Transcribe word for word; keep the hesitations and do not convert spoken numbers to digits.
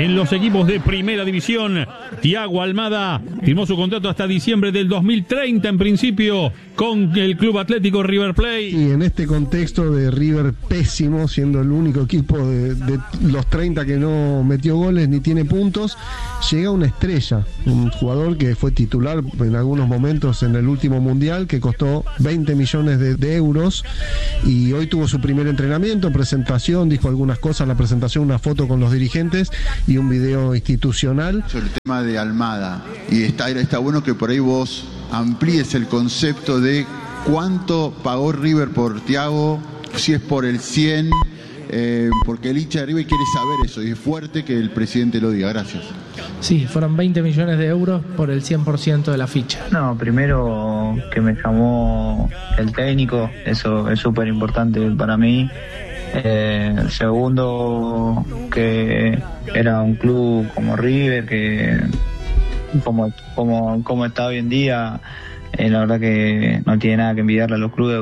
en los equipos de Primera División. Thiago Almada firmó su contrato hasta diciembre del dos mil treinta en principio con el Club Atlético River Plate. Y en este contexto de River pésimo, siendo el único equipo de, de los treinta que no metió goles ni tiene puntos, llega una estrella, un jugador que fue titular en algunos momentos en el último mundial, que costó veinte millones de, de euros, y hoy tuvo su primer entrenamiento, presentación, dijo algunas cosas, la presentación, una foto con los dirigentes y un video institucional. Sobre el tema de Almada, y está, está bueno que por ahí vos amplíes el concepto de cuánto pagó River por Thiago, si es por el cien, eh, porque el hincha de River quiere saber eso, y es fuerte que el presidente lo diga. Gracias. Sí, fueron veinte millones de euros por el cien por ciento de la ficha. No, primero que me llamó el técnico, eso es súper importante para mí. Eh, segundo, que era un club como River, que como, como, como está hoy en día, eh, la verdad que no tiene nada que envidiarle a los clubes